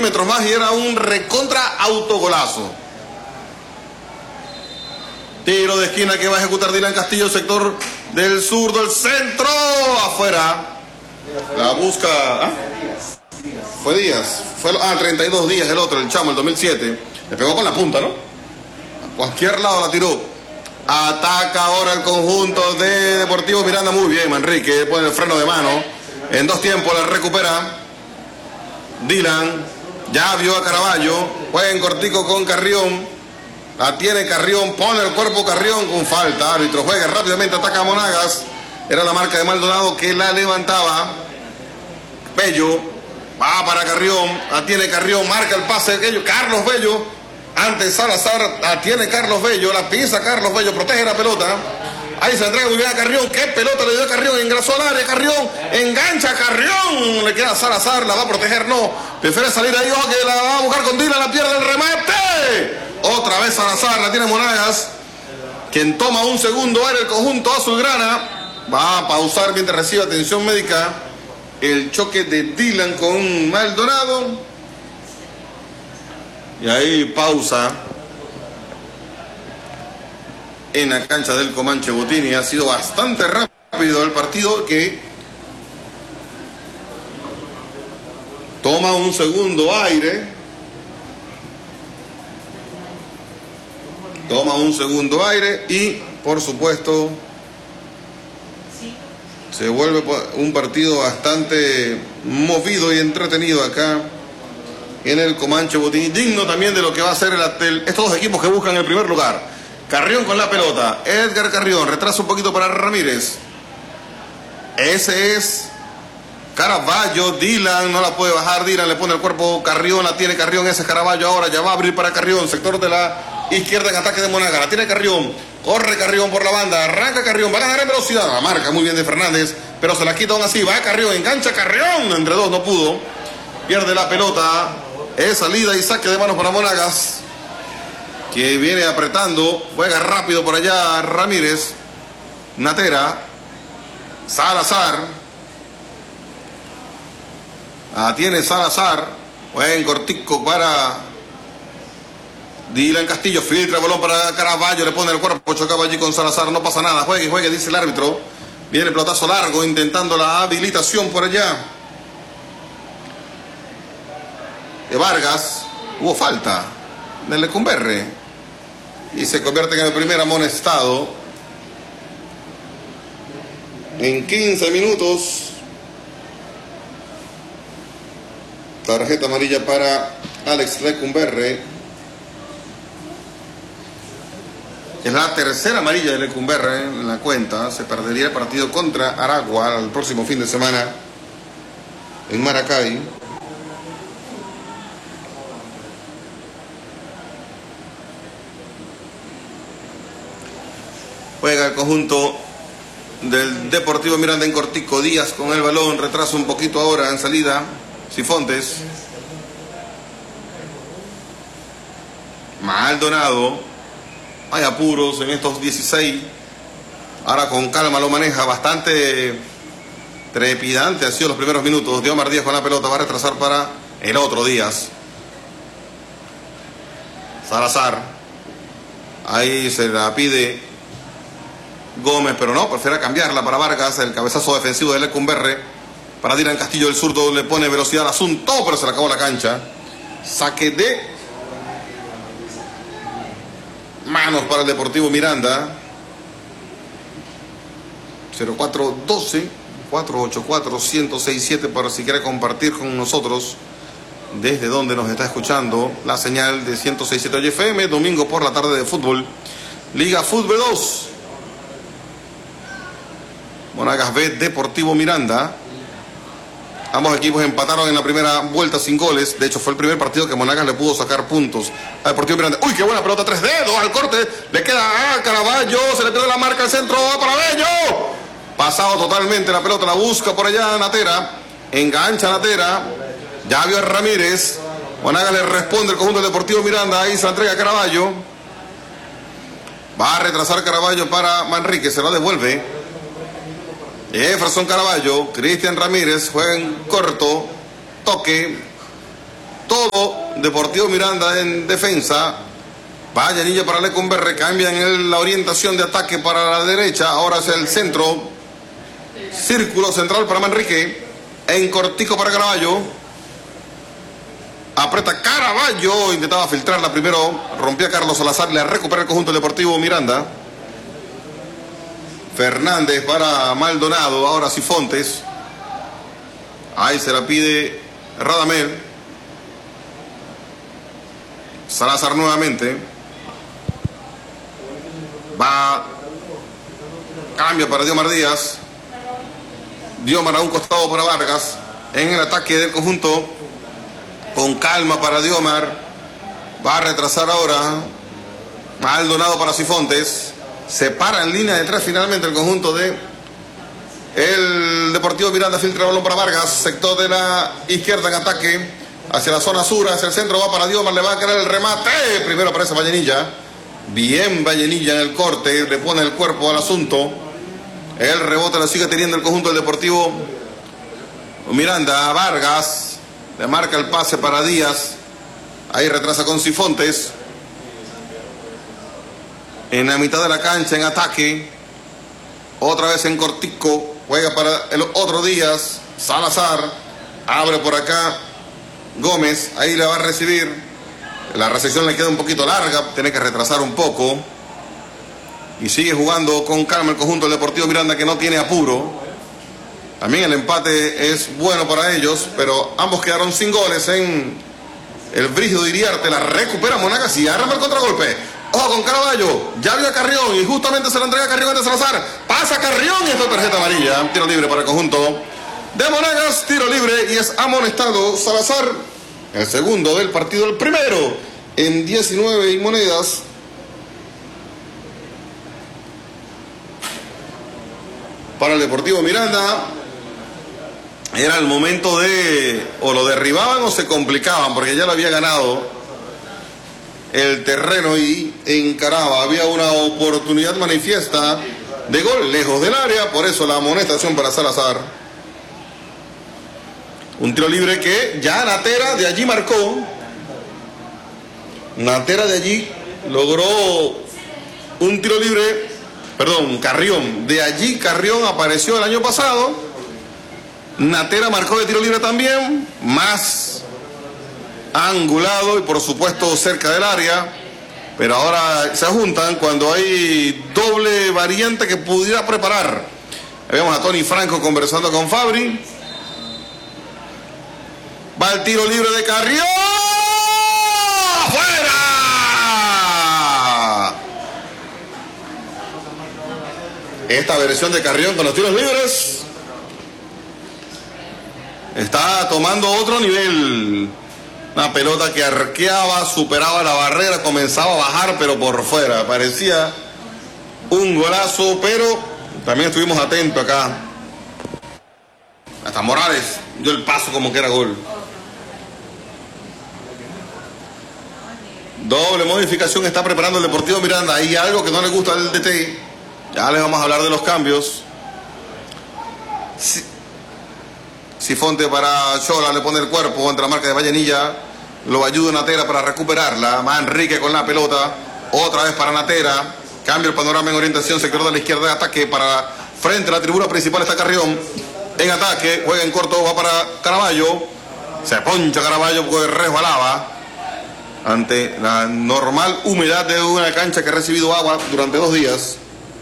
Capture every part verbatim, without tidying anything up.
centímetros más y era un recontra autogolazo. Tiro de esquina que va a ejecutar Dylan Castillo, sector del sur del centro, afuera. La busca... ¿ah? Fue Díaz. Fue, ah, treinta y dos días el otro, el chamo, el dos mil siete. Le pegó con la punta, ¿no? A cualquier lado la tiró. Ataca ahora el conjunto de Deportivo Miranda. Muy bien, Manrique. Pone el freno de mano. En dos tiempos la recupera Dylan. Ya vio a Caraballo. Juega en cortico con Carrión. La tiene Carrión. Pone el cuerpo Carrión con falta. Árbitro juega rápidamente. Ataca a Monagas. Era la marca de Maldonado que la levantaba. Bello. Va para Carrión, atiene Carrión, marca el pase de ellos, Carlos Bello, antes Salazar, atiene Carlos Bello, la pisa Carlos Bello, protege la pelota, ahí se entrega muy bien a Carrión, qué pelota le dio a Carrión, ingresó al área, Carrión, engancha a Carrión, le queda a Salazar, la va a proteger, no, prefiere salir ahí, ojo que la va a buscar con Dylan, la pierde el remate, otra vez Salazar, la tiene Monagas, quien toma un segundo aire el conjunto azulgrana, va a pausar mientras recibe atención médica. El choque de Dylan con Maldonado. Y ahí pausa en la cancha del Comanche Botini. Ha sido bastante rápido el partido que toma un segundo aire. Toma un segundo aire y, por supuesto, se vuelve un partido bastante movido y entretenido acá en el Comanche Botini. Digno también de lo que va a ser el, el, estos dos equipos que buscan el primer lugar. Carrión con la pelota. Edgar Carrión. Retrasa un poquito para Ramírez. Ese es Caraballo. Dylan no la puede bajar. Dylan le pone el cuerpo. Carrión la tiene Carrión. Ese es Caraballo ahora. Ya va a abrir para Carrión. Sector de la izquierda en ataque de Monagas. La tiene Carrión. Corre Carrión por la banda, arranca Carrión, va a ganar en velocidad, la marca muy bien de Fernández, pero se la quita aún así, va Carrión, engancha Carrión, entre dos no pudo, pierde la pelota, es salida y saque de manos para Monagas, que viene apretando, juega rápido por allá Ramírez, Natera, Salazar, ah, tiene Salazar, juega en cortico para... Dylan Castillo, filtra el balón para Caraballo, le pone el cuerpo, chocaba allí con Salazar, no pasa nada, juegue, juegue, dice el árbitro. Viene el pelotazo largo, intentando la habilitación por allá. De Vargas, hubo falta de Lecumberri. Y se convierte en el primer amonestado. En quince minutos. Tarjeta amarilla para Alex Lecumberri. Es la tercera amarilla de Lecumberri en la cuenta. Se perdería el partido contra Aragua el próximo fin de semana en Maracay. Juega el conjunto del Deportivo Miranda en cortico. Díaz con el balón. Retrasa un poquito ahora en salida. Cifontes. Maldonado. Hay apuros en estos dieciséis. Ahora con calma lo maneja. Bastante trepidante han sido los primeros minutos. Diomar Díaz con la pelota. Va a retrasar para el otro Díaz. Salazar. Ahí se la pide Gómez, pero no, prefiere cambiarla para Vargas. El cabezazo defensivo de Lecumberri. Para Dylan Castillo, el zurdo le pone velocidad al asunto, pero se le acabó la cancha. Saque de manos para el Deportivo Miranda. cero cuatro doce cuatro ocho cuatro uno cero seis siete para si quiere compartir con nosotros desde donde nos está escuchando la señal de ciento seis punto siete F M. Domingo por la tarde de fútbol, Liga Fútbol dos, Monagas B, Deportivo Miranda. Ambos equipos empataron en la primera vuelta sin goles. De hecho, fue el primer partido que Monagas le pudo sacar puntos a Deportivo Miranda. ¡Uy, qué buena pelota! Tres dedos al corte. Le queda a Caraballo. Se le pierde la marca al centro. ¡Va para Bello! Pasado totalmente la pelota. La busca por allá Natera. Engancha Natera. Ya vio a Ramírez. Monagas le responde el conjunto del Deportivo Miranda. Ahí se la entrega a Caraballo. Va a retrasar Caraballo para Manrique. Se la devuelve. Jefferson Caraballo, Cristian Ramírez, juega en corto, toque, todo Deportivo Miranda en defensa. Vallenilla para Lecumberri, cambian el, la orientación de ataque para la derecha, ahora es el centro, círculo central para Manrique, en cortico para Caraballo, aprieta Caraballo, intentaba filtrarla primero, rompía Carlos Salazar, le recupera el conjunto Deportivo Miranda. Fernández para Maldonado, ahora Sifontes, ahí se la pide Radamel, Salazar nuevamente. Va, cambia para Diomar Díaz, Diomar a un costado para Vargas, en el ataque del conjunto, con calma para Diomar, va a retrasar ahora, Maldonado para Sifontes, se para en línea de tres finalmente el conjunto de el Deportivo Miranda, filtra el balón para Vargas, sector de la izquierda en ataque, hacia la zona sur, hacia el centro, va para Diomar, le va a caer el remate, primero aparece Vallenilla. Bien Vallenilla en el corte, le pone el cuerpo al asunto. El rebote lo sigue teniendo el conjunto del Deportivo Miranda. Vargas le marca el pase para Díaz. Ahí retrasa con Sifontes. En la mitad de la cancha en ataque. Otra vez en cortico. Juega para el otro Díaz. Salazar. Abre por acá Gómez. Ahí le va a recibir. La recepción le queda un poquito larga, tiene que retrasar un poco. Y sigue jugando con calma el conjunto del Deportivo Miranda, que no tiene apuro. También el empate es bueno para ellos, pero ambos quedaron sin goles en el Brígido Iriarte. La recupera Monagas y arma el contragolpe. Ojo con Caraballo, ya vio a Carrión y justamente se la entrega a Carrión de Salazar. Pasa Carrión y esta tarjeta amarilla. Tiro libre para el conjunto de Monagas, tiro libre y es amonestado Salazar. El segundo del partido, el primero en diecinueve y monedas. Para el Deportivo Miranda. Era el momento de o lo derribaban o se complicaban, porque ya lo había ganado el terreno y encaraba. Había una oportunidad manifiesta de gol lejos del área, por eso la amonestación para Salazar. Un tiro libre que ya Natera de allí marcó. Natera de allí logró un tiro libre. Perdón, Carrión. De allí Carrión apareció el año pasado. Natera marcó de tiro libre también. Más angulado y por supuesto cerca del área. Pero ahora se juntan cuando hay doble variante que pudiera preparar. Ahí vemos a Tony Franco conversando con Fabri. Va el tiro libre de Carrión. ¡Fuera! Esta versión de Carrión con los tiros libres está tomando otro nivel. Una pelota que arqueaba, superaba la barrera, comenzaba a bajar, pero por fuera. Parecía un golazo, pero también estuvimos atentos acá. Hasta Morales dio el paso como que era gol. Doble modificación está preparando el Deportivo Miranda. Hay algo que no le gusta al D T. Ya les vamos a hablar de los cambios. Sifonte para Chola, le pone el cuerpo entre la marca de Vallenilla. Lo ayuda Natera para recuperarla. Manrique con la pelota. Otra vez para Natera. Cambia el panorama en orientación. Sector de la izquierda de ataque para frente a la tribuna principal está Carrión. En ataque, juega en corto, va para Caraballo. Se poncha Caraballo porque resbalaba ante la normal humedad de una cancha que ha recibido agua durante dos días.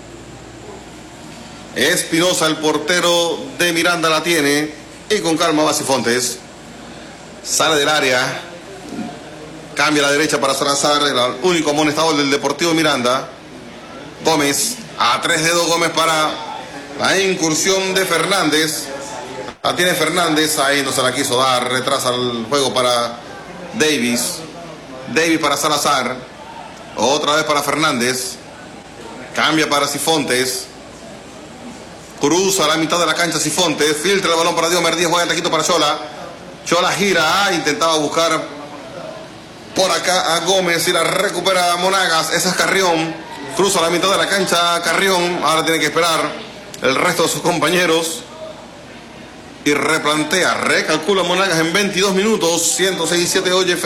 Espinosa, el portero de Miranda, la tiene y con calma va Sifontes. Sale del área, cambia a la derecha para Salazar, el único amonestado del Deportivo Miranda. Gómez, a tres dedos Gómez para la incursión de Fernández. La tiene Fernández, ahí no se la quiso dar, retrasa el juego para Davis. Davis para Salazar, otra vez para Fernández, cambia para Sifontes, cruza la mitad de la cancha Sifontes, filtra el balón para Diomar Díaz, juega en taquito para Chola. Chola gira, ah, intentaba buscar por acá a Gómez y la recupera Monagas. Esa es Carrión, cruza la mitad de la cancha Carrión, ahora tiene que esperar el resto de sus compañeros. y replantea, recalcula Monagas en veintidós minutos, ciento seis punto siete oye.